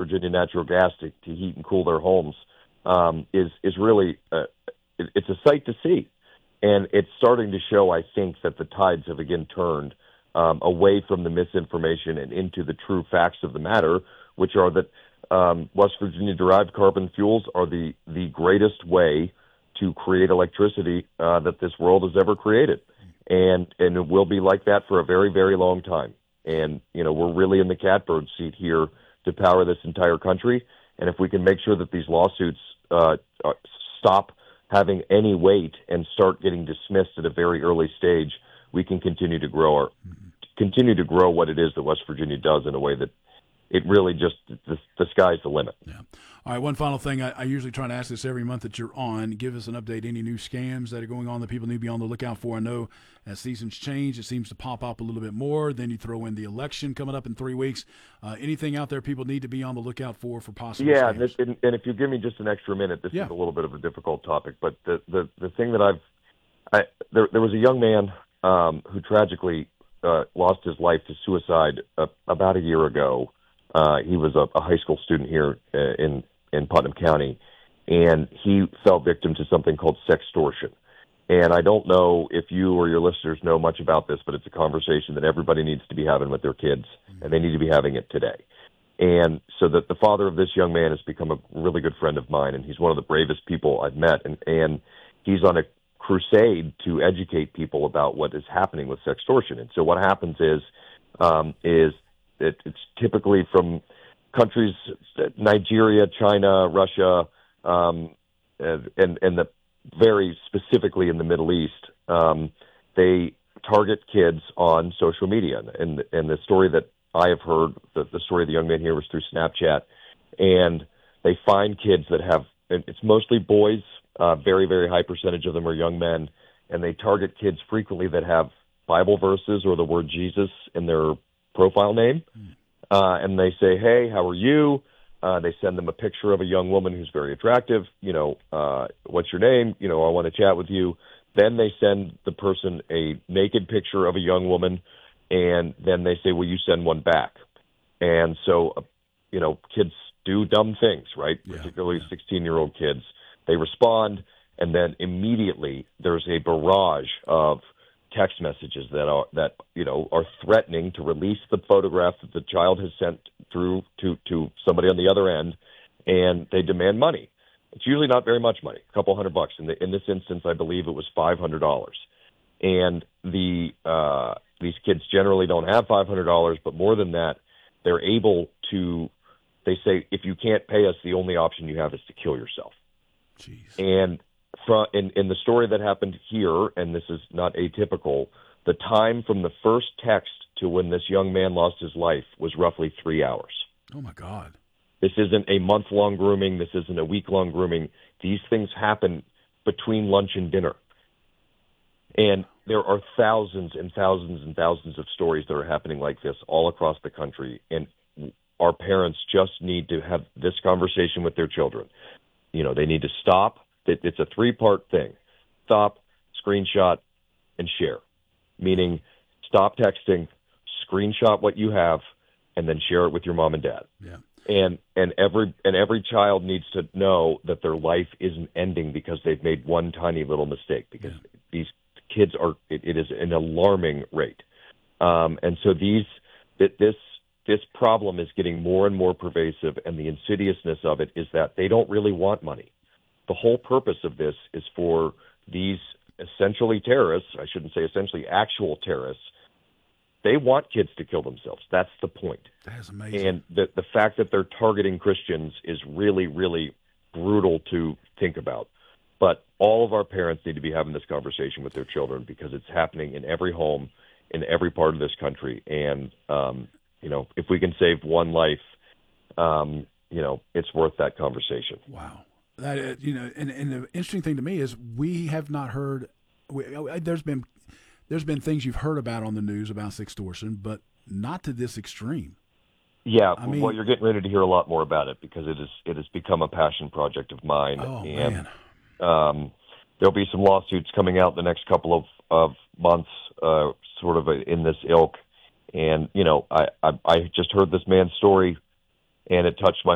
Virginia Natural Gas to heat and cool their homes is really it's a sight to see, and it's starting to show. I think that the tides have again turned away from the misinformation and into the true facts of the matter, which are that West Virginia-derived carbon fuels are the greatest way to create electricity that this world has ever created. And it will be like that for a very, very long time. And, we're really in the catbird seat here to power this entire country. And if we can make sure that these lawsuits stop having any weight and start getting dismissed at a very early stage, we can continue to grow what it is that West Virginia does in a way that it really just, the sky's the limit. Yeah. All right, one final thing. I usually try to ask this every month that you're on. Give us an update, any new scams that are going on that people need to be on the lookout for. I know as seasons change, it seems to pop up a little bit more. Then you throw in the election coming up in 3 weeks. Anything out there people need to be on the lookout for possible scams? And if you give me just an extra minute, this is a little bit of a difficult topic, but the thing that there was a young man who tragically lost his life to suicide about a year ago. He was a high school student here in Putnam County, and he fell victim to something called sextortion. And I don't know if you or your listeners know much about this, but it's a conversation that everybody needs to be having with their kids, and they need to be having it today. And so that the father of this young man has become a really good friend of mine, and he's one of the bravest people I've met, and he's on a crusade to educate people about what is happening with sextortion. And so what happens is it's typically from countries, Nigeria, China, Russia, and the very specifically in the Middle East. They target kids on social media, and the story that I have heard, the story of the young man here was through Snapchat, and they find kids that have, it's mostly boys, very, very high percentage of them are young men, and they target kids frequently that have Bible verses or the word Jesus in their profile name, and they say, "Hey, how are you?" They send them a picture of a young woman who's very attractive. What's your name? I want to chat with you. Then they send the person a naked picture of a young woman, and then they say, "Will you send one back?" And so, kids do dumb things, right? Yeah. Particularly 16-year-old kids. They respond, and then immediately there's a barrage of text messages that are threatening to release the photograph that the child has sent through to somebody on the other end, and they demand money. It's usually not very much money, a couple $100. In this instance, I believe it was $500. And these kids generally don't have $500, but more than that, they're able to. They say, if you can't pay us, the only option you have is to kill yourself. Jeez. And in the story that happened here, and this is not atypical, the time from the first text to when this young man lost his life was roughly 3 hours. Oh, my God. This isn't a month-long grooming. This isn't a week-long grooming. These things happen between lunch and dinner. And there are thousands and thousands and thousands of stories that are happening like this all across the country. And our parents just need to have this conversation with their children. They need to stop. It's a 3-part thing. Stop, screenshot, and share. Meaning stop texting, screenshot what you have, and then share it with your mom and dad. Yeah. And every child needs to know that their life isn't ending because they've made one tiny little mistake, because these kids it is an alarming rate. And so this problem is getting more and more pervasive, and the insidiousness of it is that they don't really want money. The whole purpose of this is for these essentially terrorists, I shouldn't say essentially, actual terrorists, they want kids to kill themselves. That's the point. That's amazing. And the fact that they're targeting Christians is really, really brutal to think about. But all of our parents need to be having this conversation with their children, because it's happening in every home, in every part of this country. And, if we can save one life, it's worth that conversation. Wow. That and the interesting thing to me is we have not heard. There's been things you've heard about on the news about sextortion, but not to this extreme. Yeah, well, you're getting ready to hear a lot more about it, because it has become a passion project of mine. Oh, and man. There'll be some lawsuits coming out in the next couple of months, sort of in this ilk. And I just heard this man's story, and it touched my